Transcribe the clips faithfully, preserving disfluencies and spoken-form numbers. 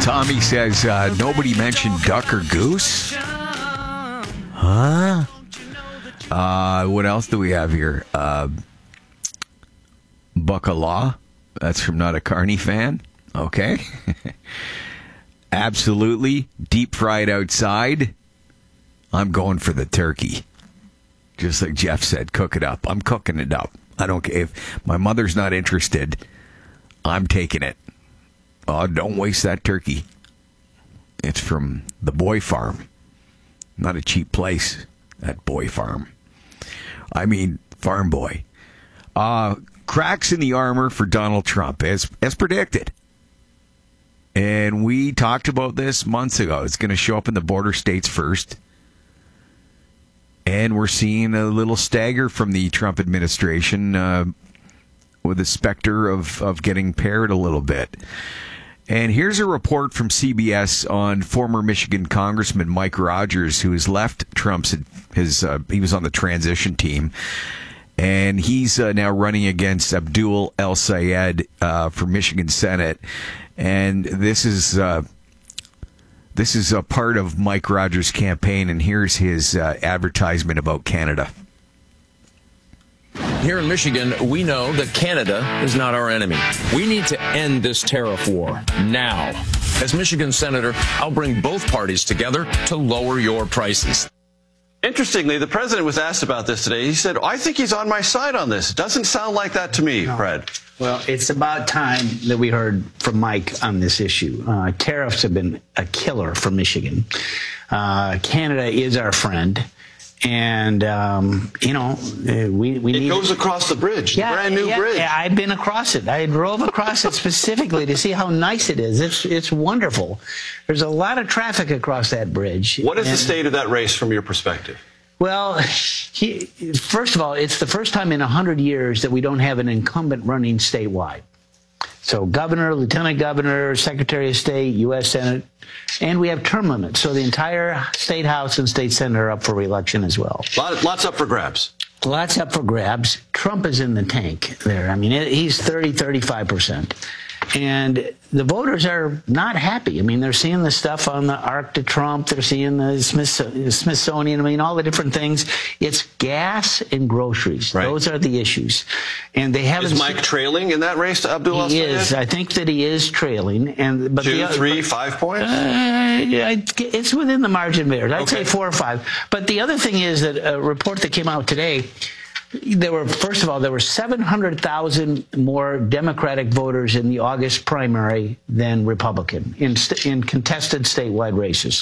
Tommy says, uh, nobody mentioned duck or goose? Huh? Uh, what else do we have here? Uh, Bacala. That's from Not a Carney fan. Okay. Absolutely. Deep fried outside. I'm going for the turkey. Just like Jeff said, cook it up. I'm cooking it up. I don't care. If my mother's not interested, I'm taking it. Oh, don't waste that turkey. It's from the Boy Farm. Not a cheap place, that Boy Farm. I mean, Farm Boy. Uh, cracks in the armor for Donald Trump, as as predicted. And we talked about this months ago. It's going to show up in the border states first. And we're seeing a little stagger from the Trump administration uh, with the specter of, of getting paired a little bit. And here's a report from C B S on former Michigan Congressman Mike Rogers, who has left Trump's, his, uh, he was on the transition team. And he's uh, now running against Abdul El-Sayed uh, for Michigan Senate. And this is uh, this is a part of Mike Rogers' campaign. And here's his uh, advertisement about Canada. Here in Michigan, we know that Canada is not our enemy. We need to end this tariff war now. As Michigan Senator, I'll bring both parties together to lower your prices. Interestingly, the president was asked about this today. He said, I think he's on my side on this. Doesn't sound like that to me, no. Fred. Well, it's about time that we heard from Mike on this issue. Uh, tariffs have been a killer for Michigan. Uh, Canada is our friend. And, um, you know, we, we it need... It goes across the bridge, yeah, the brand new yeah, bridge. Yeah, I've been across it. I drove across it specifically to see how nice it is. It's it's wonderful. There's a lot of traffic across that bridge. What is and, the state of that race from your perspective? Well, he, first of all, it's the first time in one hundred years that we don't have an incumbent running statewide. So governor, lieutenant governor, secretary of state, U S Senate, and we have term limits. So the entire state house and state senate are up for re-election as well. Lot, lots up for grabs. Lots up for grabs. Trump is in the tank there. I mean, it, he's thirty, thirty-five percent. And the voters are not happy. I mean, they're seeing the stuff on the Arc de Trump. They're seeing the Smith, Smithsonian. I mean, all the different things. It's gas and groceries. Right. Those are the issues. And they haven't. Is Mike trailing in that race to Abdul El-Sayed? He is. I think that he is trailing. And but Two, the, three, but, five points? Uh, it's within the margin of error. I'd okay. say four or five. But the other thing is that a report that came out today, there were, first of all, there were seven hundred thousand more Democratic voters in the August primary than Republican in, in contested statewide races.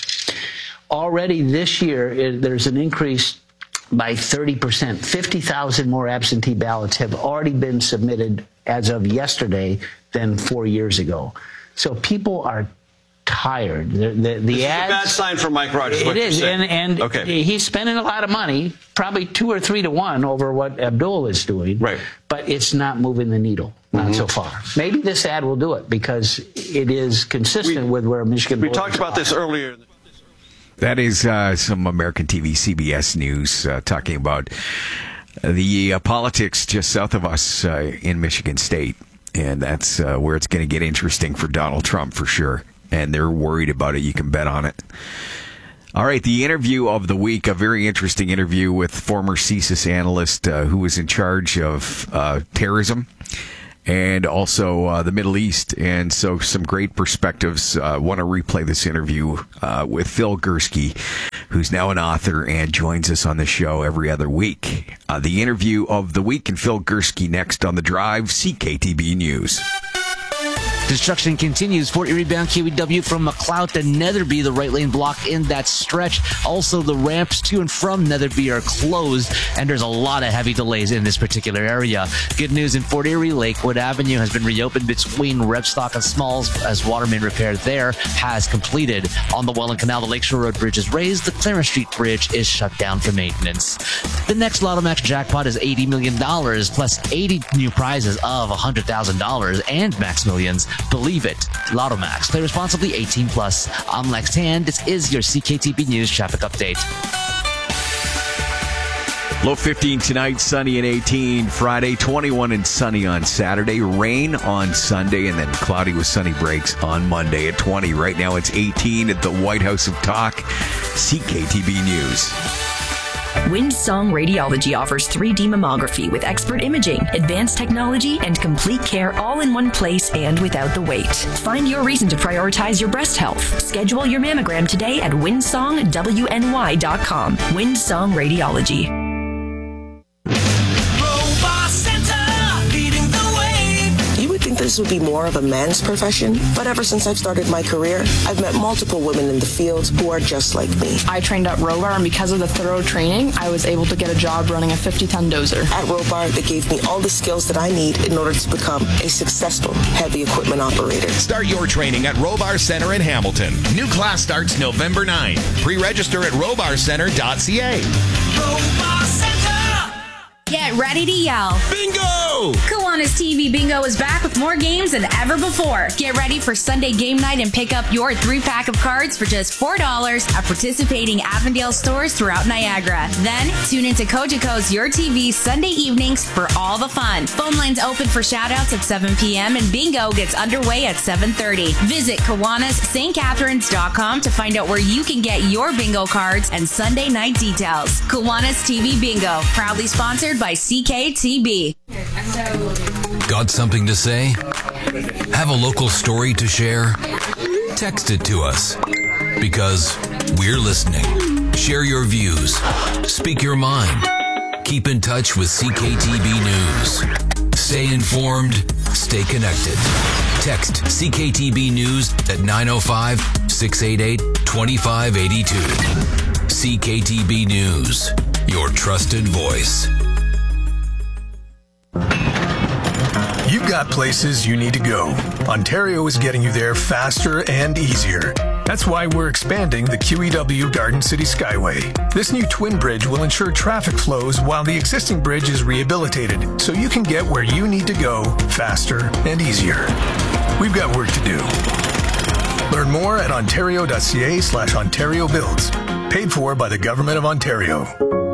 Already this year, it, there's an increase by thirty percent. fifty thousand more absentee ballots have already been submitted as of yesterday than four years ago. So people are tired. The, the, the this ads, is a bad sign for Mike Rogers. It is, and, and okay. he's spending a lot of money, probably two or three to one over what Abdul is doing. Right. But it's not moving the needle, not mm-hmm. so far. Maybe this ad will do it because it is consistent we, with where Michigan. We talked about are. this earlier. That is uh, some American T V, C B S News, uh, talking about the uh, politics just south of us uh, in Michigan State. And that's uh, where it's going to get interesting for Donald Trump for sure. And they're worried about it. You can bet on it. All right, the interview of the week, a very interesting interview with former C S I S analyst uh, who was in charge of uh, terrorism and also uh, the Middle East. And so some great perspectives. I uh, want to replay this interview uh, with Phil Gurski, who's now an author and joins us on the show every other week. Uh, the interview of the week and Phil Gurski next on The Drive, C K T B News. Construction continues. Fort Erie bound K W from McLeod to Netherby, the right lane block in that stretch. Also, the ramps to and from Netherby are closed, and there's a lot of heavy delays in this particular area. Good news in Fort Erie, Lakewood Avenue has been reopened between Repstock and Smalls as water main repair there has completed. On the Welland Canal, the Lakeshore Road Bridge is raised. The Clarence Street Bridge is shut down for maintenance. The next Lotto Max jackpot is eighty million dollars plus eighty new prizes of one hundred thousand dollars and Max Millions. Believe it. Lotto Max. Play responsibly. eighteen plus. I'm Lex Tan. This is your C K T B News traffic update. Low fifteen tonight, sunny and eighteen Friday, twenty-one and sunny on Saturday, rain on Sunday, and then cloudy with sunny breaks on Monday at twenty. Right now it's eighteen at the White House of Talk. C K T B News. Windsong Radiology offers three D mammography with expert imaging, advanced technology, and complete care all in one place and without the wait. Find your reason to prioritize your breast health. Schedule your mammogram today at windsong w n y dot com. Windsong Radiology. This would be more of a man's profession, but ever since I've started my career, I've met multiple women in the field who are just like me. I trained at Robar, and because of the thorough training, I was able to get a job running a fifty-ton dozer. At Robar, they gave me all the skills that I need in order to become a successful heavy equipment operator. Start your training at Robar Center in Hamilton. New class starts November ninth. Pre-register at robar center dot c a. Robar Center! Get ready to yell. Bingo! Kiwanis T V Bingo is back with more games than ever before. Get ready for Sunday game night and pick up your three-pack of cards for just four dollars at participating Avondale stores throughout Niagara. Then, tune into Cogeco's Your T V Sunday evenings for all the fun. Phone lines open for shoutouts at seven p.m. and Bingo gets underway at seven thirty. Visit Kiwanis St Catharines dot com to find out where you can get your bingo cards and Sunday night details. Kiwanis T V Bingo, proudly sponsored by C K T B. Got something to say? Have a local story to share? Text it to us, because we're listening. Share your views. Speak your mind. Keep in touch with C K T B News. Stay informed. Stay connected. Text C K T B News at nine oh five, six eight eight, two five eight two. C K T B News, your trusted voice. You've got places you need to go. Ontario is getting you there faster and easier. That's why we're expanding the Q E W Garden City Skyway. This new twin bridge will ensure traffic flows while the existing bridge is rehabilitated, so you can get where you need to go faster and easier. We've got work to do. Learn more at ontario.ca slash Ontario Builds. Paid for by the Government of Ontario.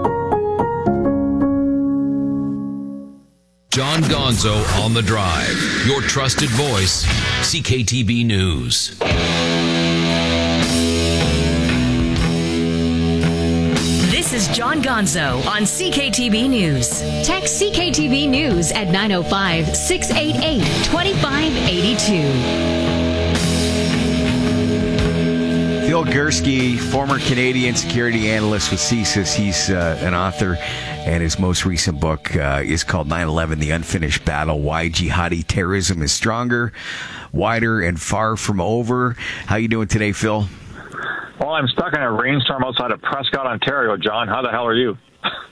John Gonzo on the Drive, your trusted voice, C K T B News. This is John Gonzo on C K T B News. Text C K T B News at nine oh five, six eight eight, two five eight two. Phil Gurski, former Canadian security analyst with C S I S. He's uh, an author, and his most recent book uh, is called nine eleven, The Unfinished Battle, Why Jihadi Terrorism is Stronger, Wider, and Far From Over. How you doing today, Phil? Well, I'm stuck in a rainstorm outside of Prescott, Ontario, John. How the hell are you?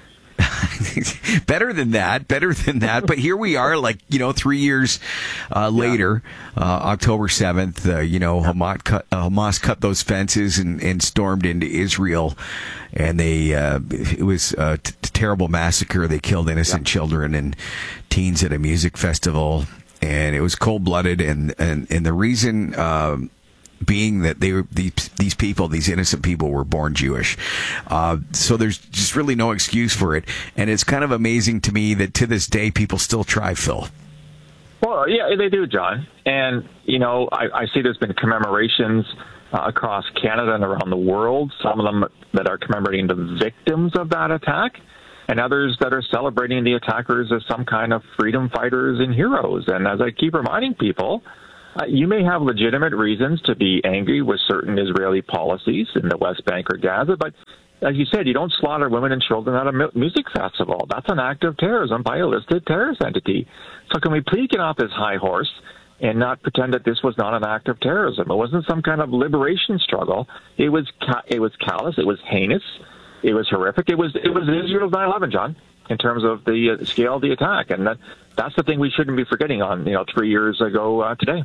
Better than that, better than that. But here we are, like, you know, three years uh, later, uh, October seventh, uh, you know, Hamas cut, uh, Hamas cut those fences and, and stormed into Israel. And they, uh, it was a t- terrible massacre. They killed innocent yeah. children and teens at a music festival. And it was cold-blooded. And, and, and the reason... Um, being that they were these, these people, these innocent people, were born Jewish. Uh, so there's just really no excuse for it. And it's kind of amazing to me that to this day people still try, Phil. Well, yeah, they do, John. And, you know, I, I see there's been commemorations uh, across Canada and around the world, some of them that are commemorating the victims of that attack, and others that are celebrating the attackers as some kind of freedom fighters and heroes. And as I keep reminding people, Uh, you may have legitimate reasons to be angry with certain Israeli policies in the West Bank or Gaza, but as you said, you don't slaughter women and children at a mu- music festival. That's an act of terrorism by a listed terrorist entity. So can we please get off this high horse and not pretend that this was not an act of terrorism? It wasn't some kind of liberation struggle. It was ca- it was callous. It was heinous. It was horrific. It was it was Israel's nine eleven, John, in terms of the uh, scale of the attack, and that that's the thing we shouldn't be forgetting on you know three years ago uh, today.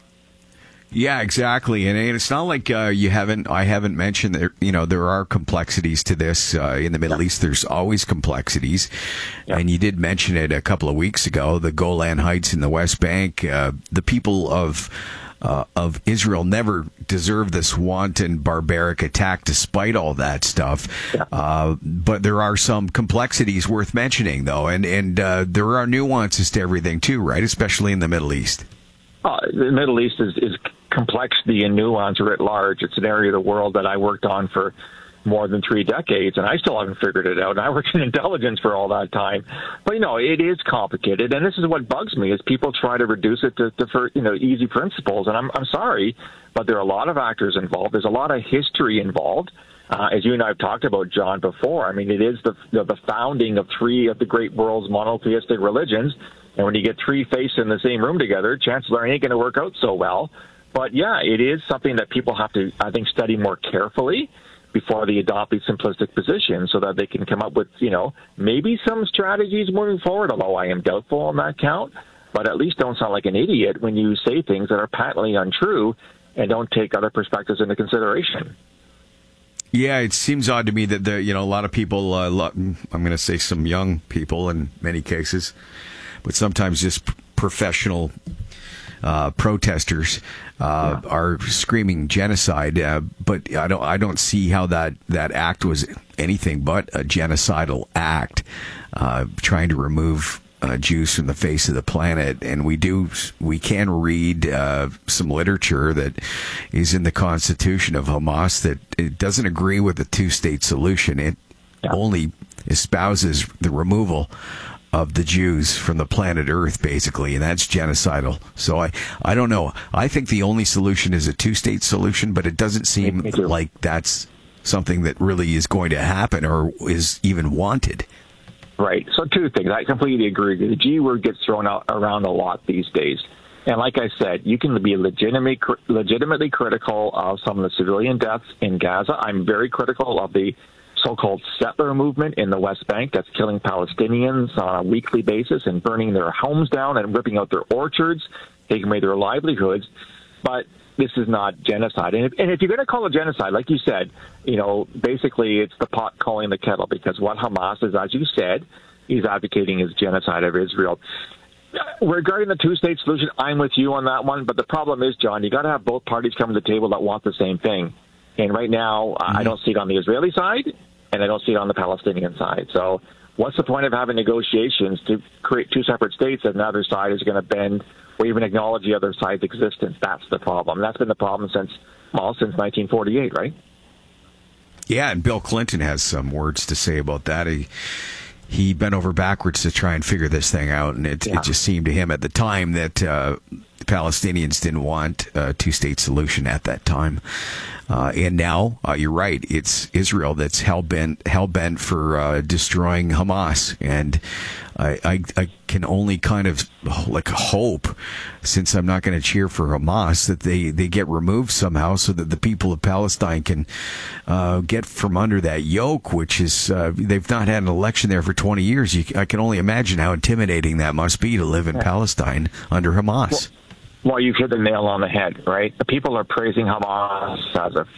Yeah, exactly. And it's not like uh, you haven't, I haven't mentioned that, you know, there are complexities to this. Uh, in the Middle yeah. East, there's always complexities. Yeah. And you did mention it a couple of weeks ago, the Golan Heights in the West Bank. Uh, the people of uh, of Israel never deserved this wanton, barbaric attack despite all that stuff. Yeah. Uh, but there are some complexities worth mentioning, though, and, and uh, there are nuances to everything, too, right? Especially in the Middle East. Uh, the Middle East is, is complexity and nuance writ large. It's an area of the world that I worked on for more than three decades, and I still haven't figured it out. And I worked in intelligence for all that time. But, you know, it is complicated, and this is what bugs me, is people try to reduce it to, to for, you know, easy principles. And I'm, I'm sorry, but there are a lot of actors involved. There's a lot of history involved. Uh, as you and I have talked about, John, before, I mean, it is the, the, the founding of three of the great world's monotheistic religions. And when you get three faiths in the same room together, chances are it ain't going to work out so well. But, yeah, it is something that people have to, I think, study more carefully before they adopt these simplistic positions so that they can come up with, you know, maybe some strategies moving forward, although I am doubtful on that count. But at least don't sound like an idiot when you say things that are patently untrue and don't take other perspectives into consideration. Yeah, it seems odd to me that, the, you know, a lot of people, uh, I'm going to say some young people in many cases, but sometimes just p- professional uh, protesters uh, yeah. are screaming genocide. Uh, but I don't, I don't see how that, that act was anything but a genocidal act, uh, trying to remove Uh, Jews from the face of the planet. And we do, we can read uh, some literature that is in the Constitution of Hamas that it doesn't agree with the two-state solution. It yeah. only espouses the removal of the Jews from the planet Earth, basically, and that's genocidal. So I, I don't know. I think the only solution is a two-state solution, but it doesn't seem like that's something that really is going to happen or is even wanted. Right. So two things. I completely agree. The G word gets thrown out around a lot these days. And like I said, you can be legitimately, legitimately critical of some of the civilian deaths in Gaza. I'm very critical of the so-called settler movement in the West Bank that's killing Palestinians on a weekly basis and burning their homes down and ripping out their orchards, taking away their livelihoods. But this is not genocide. And if, and if you're going to call it genocide, like you said, you know, basically it's the pot calling the kettle, because what Hamas is, as you said, is advocating is genocide of Israel. Regarding the two-state solution, I'm with you on that one. But the problem is, John, you got to have both parties come to the table that want the same thing. And right now, mm-hmm. I don't see it on the Israeli side, and I don't see it on the Palestinian side. So what's the point of having negotiations to create two separate states if another side is going to bend or even acknowledge the other side's existence? That's the problem. That's been the problem since, well, since nineteen forty-eight, right? Yeah, and Bill Clinton has some words to say about that. He he bent over backwards to try and figure this thing out, and it, yeah. it just seemed to him at the time that uh, the Palestinians didn't want a two-state solution at that time. Uh, and now, uh, you're right, it's Israel that's hell-bent, hell-bent for uh, destroying Hamas. And I, I, I can only kind of like hope, since I'm not going to cheer for Hamas, that they, they get removed somehow so that the people of Palestine can uh, get from under that yoke, which is, uh, they've not had an election there for twenty years. You, I can only imagine how intimidating that must be to live in yeah. Palestine under Hamas. Well, Well, you've hit the nail on the head, right? The people are praising Hamas as a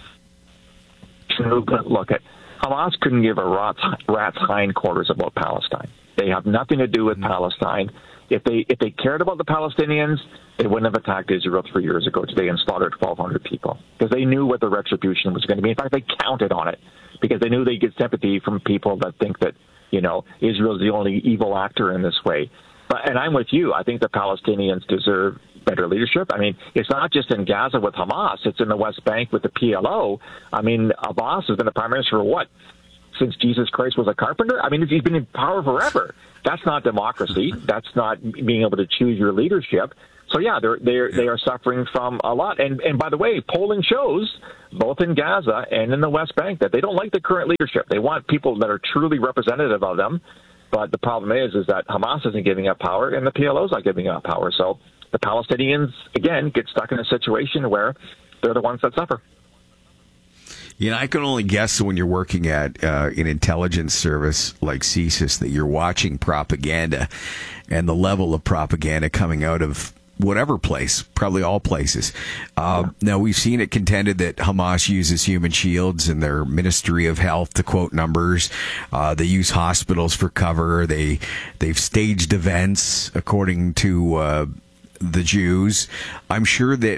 movement. Look, at Hamas couldn't give a rat's, rat's hindquarters about Palestine. They have nothing to do with mm-hmm. Palestine. If they if they cared about the Palestinians, they wouldn't have attacked Israel three years ago today and slaughtered twelve hundred people, because they knew what the retribution was going to be. In fact, they counted on it because they knew they'd get sympathy from people that think that, you know, Israel's the only evil actor in this way. But, and I'm with you. I think the Palestinians deserve better leadership. I mean, it's not just in Gaza with Hamas. It's in the West Bank with the P L O. I mean, Abbas has been the prime minister for what? Since Jesus Christ was a carpenter? I mean, he's been in power forever. That's not democracy. That's not being able to choose your leadership. So, yeah, they're, they're, they are suffering from a lot. And, and by the way, polling shows, both in Gaza and in the West Bank, that they don't like the current leadership. They want people that are truly representative of them. But the problem is, is that Hamas isn't giving up power and the P L O is not giving up power. So the Palestinians, again, get stuck in a situation where they're the ones that suffer. You know, I can only guess when you're working at uh, an intelligence service like C S I S that you're watching propaganda, and the level of propaganda coming out of whatever place, probably all places. Uh, yeah. Now, we've seen it contended that Hamas uses human shields in their Ministry of Health to quote numbers. Uh, they use hospitals for cover. They, they've staged events according to uh, the Jews. I'm sure that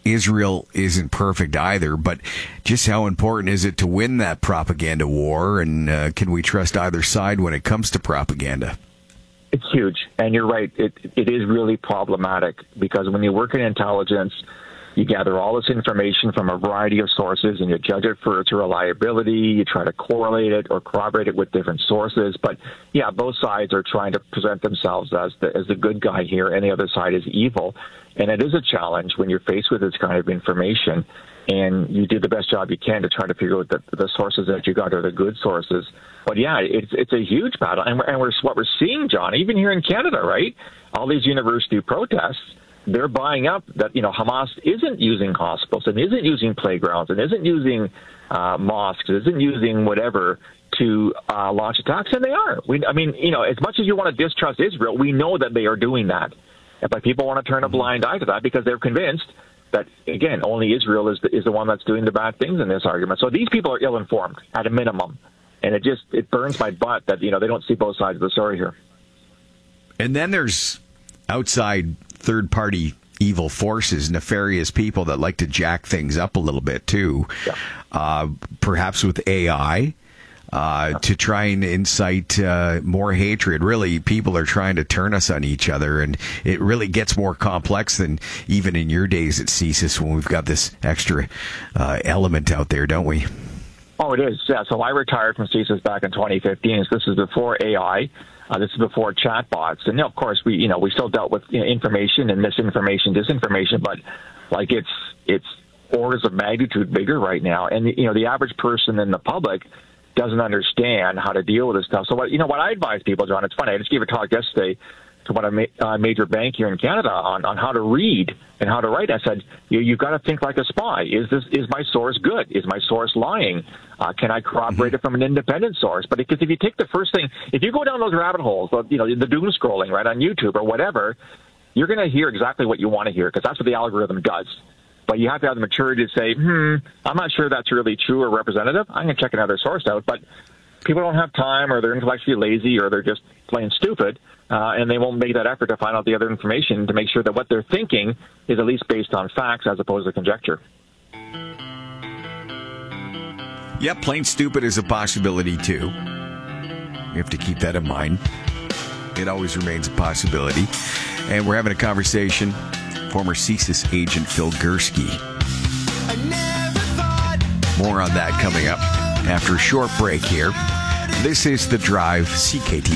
Israel isn't perfect either, but just how important is it to win that propaganda war? And uh, can we trust either side when it comes to propaganda? It's huge. And you're right. It, it is really problematic because when you work in intelligence, you gather all this information from a variety of sources and you judge it for its reliability. You try to correlate it or corroborate it with different sources. But yeah, both sides are trying to present themselves as the, as the good guy here and the other side is evil. And it is a challenge when you're faced with this kind of information and you do the best job you can to try to figure out that the sources that you got are the good sources. But yeah, it's it's a huge battle. And, we're, and we're, what we're seeing, John, even here in Canada, right? All these university protests, they're buying up that, you know, Hamas isn't using hospitals and isn't using playgrounds and isn't using uh, mosques, isn't using whatever to uh, launch attacks. And they are. We, I mean, you know, as much as you want to distrust Israel, we know that they are doing that. But people want to turn a blind eye to that because they're convinced that, again, only Israel is the, is the one that's doing the bad things in this argument. So these people are ill-informed at a minimum. And it just, it burns my butt that, you know, they don't see both sides of the story here. And then there's outside third-party evil forces, nefarious people that like to jack things up a little bit, too. Yeah. Uh, perhaps with A I. Uh, to try and incite uh, more hatred. Really, people are trying to turn us on each other, and it really gets more complex than even in your days at C S I S when we've got this extra uh, element out there, don't we? Oh, it is. Yeah. So I retired from C S I S back in twenty fifteen. So this is before A I. Uh, this is before chatbots, and of course we, you know, we still dealt with, you know, information and misinformation, disinformation, but like it's it's orders of magnitude bigger right now, and you know the average person in the public doesn't understand how to deal with this stuff. So what, you know, what I advise people, John, it's funny, I just gave a talk yesterday to one a ma- uh, major bank here in Canada on, on how to read and how to write. I said, you, you've got to think like a spy. Is this, is my source good? Is my source lying? Uh, can I corroborate mm-hmm. it from an independent source? But because if you take the first thing, if you go down those rabbit holes, you know, the doom scrolling, right, on YouTube or whatever, you're going to hear exactly what you want to hear because that's what the algorithm does. But you have to have the maturity to say, hmm, I'm not sure that's really true or representative. I'm going to check another source out. But people don't have time, or they're intellectually lazy, or they're just plain stupid, uh, and they won't make that effort to find out the other information to make sure that what they're thinking is at least based on facts as opposed to conjecture. Yeah, plain stupid is a possibility, too. You have to keep that in mind. It always remains a possibility. And we're having a conversation. Former C S I S agent Phil Gurski. More on that coming up after a short break here. This is The Drive, C K T